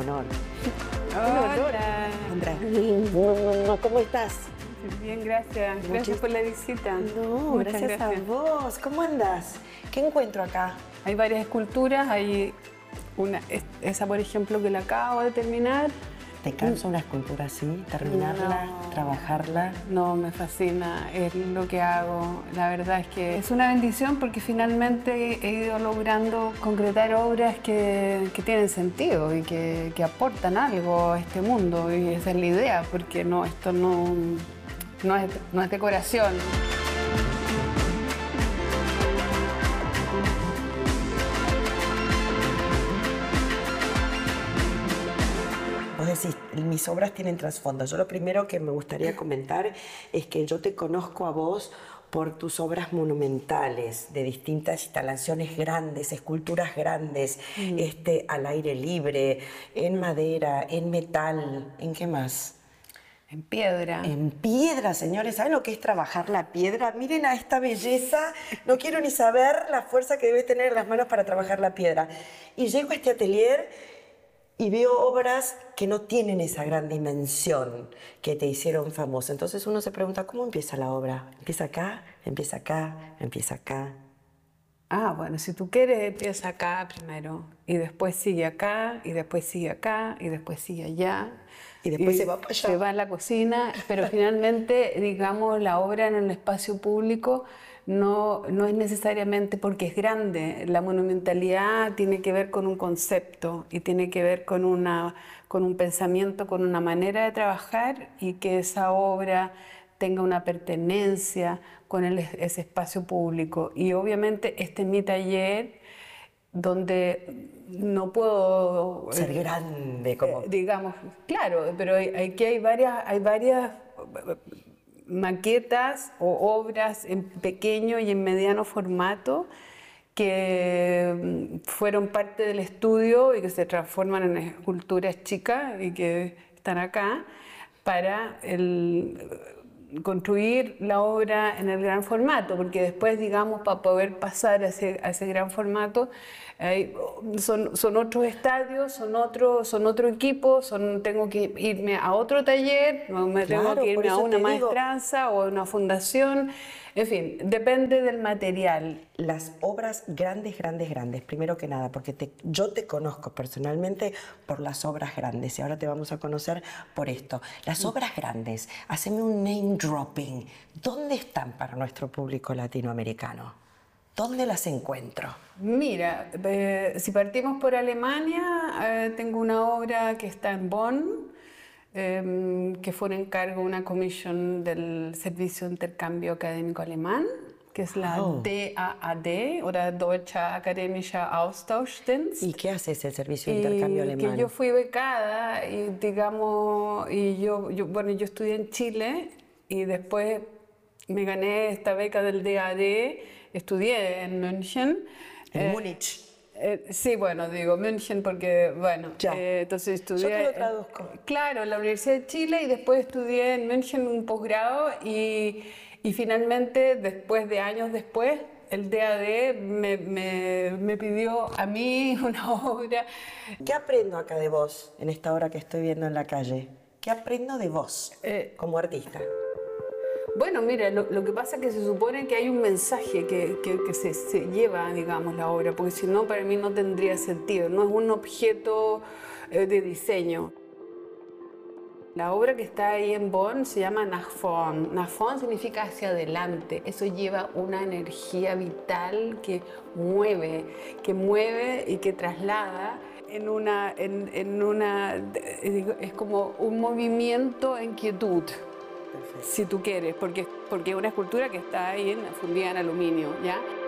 honor. Hola. Andrea, ¿cómo estás? Bien, gracias. Gracias por la visita. No, Muchas gracias a vos. ¿Cómo andas? ¿Qué encuentro acá? Hay varias esculturas, hay esa por ejemplo que la acabo de terminar. ¿Te cansa una escultura así? ¿Terminarla? No. ¿Trabajarla? No, me fascina, es lo que hago. La verdad es que es una bendición porque finalmente he ido logrando concretar obras que tienen sentido y que aportan algo a este mundo. Y esa es la idea, porque no, esto no es decoración. Vos decís, mis obras tienen trasfondo. Yo lo primero que me gustaría comentar es que yo te conozco a vos por tus obras monumentales, de distintas instalaciones grandes, esculturas grandes, al aire libre, en madera, en metal, ¿en qué más? En piedra. En piedra, señores. ¿Saben lo que es trabajar la piedra? Miren a esta belleza. No quiero ni saber la fuerza que debes tener en las manos para trabajar la piedra. Y llego a este atelier y veo obras que no tienen esa gran dimensión que te hicieron famosa. Entonces uno se pregunta, ¿cómo empieza la obra? ¿Empieza acá? ¿Empieza acá? ¿Empieza acá? Ah, bueno, si tú quieres, empieza acá primero, y después sigue acá, y después sigue acá, y después sigue allá. Y después se va para allá. Se va a la cocina, pero finalmente, digamos, la obra en el espacio público no es necesariamente porque es grande. La monumentalidad tiene que ver con un concepto y tiene que ver con un pensamiento, con una manera de trabajar, y que esa obra tenga una pertenencia con ese espacio público. Y obviamente este es mi taller donde no puedo Ser grande, como... digamos, claro, pero aquí hay varias maquetas o obras en pequeño y en mediano formato que fueron parte del estudio y que se transforman en esculturas chicas y que están acá para construir la obra en el gran formato, porque después, digamos, para poder pasar a ese gran formato, son otros estadios, son otro equipo, tengo que irme a otro taller, tengo que irme a una maestranza o a una fundación, en fin, depende del material. Las obras grandes, primero que nada, porque yo te conozco personalmente por las obras grandes y ahora te vamos a conocer por esto. Las obras grandes, haceme un name dropping. ¿Dónde están para nuestro público latinoamericano? ¿Dónde las encuentro? Mira, si partimos por Alemania, tengo una obra que está en Bonn, que fue un encargo, una comisión del Servicio de Intercambio Académico Alemán, que es la DAAD, o Deutsche Akademische Austauschdienst. ¿Y qué hace ese Servicio de Intercambio Alemán? Que yo fui becada y, digamos, yo estudié en Chile y después me gané esta beca del DAAD, estudié en München. En Múnich. Sí, bueno, digo München porque, bueno, entonces estudié... Yo te lo traduzco. Claro, en la Universidad de Chile, y después estudié en München un posgrado y finalmente, después de años después, el DAD me pidió a mí una obra. ¿Qué aprendo acá de vos en esta obra que estoy viendo en la calle? ¿Qué aprendo de vos como artista? Bueno, mira, lo que pasa es que se supone que hay un mensaje que se lleva, digamos, la obra, porque si no, para mí no tendría sentido. No es un objeto de diseño. La obra que está ahí en Bonn se llama Nach vorn. Nach vorn significa hacia adelante. Eso lleva una energía vital que mueve y que traslada es como un movimiento en quietud. Si tú quieres, porque es una escultura que está ahí fundida en aluminio, ¿ya?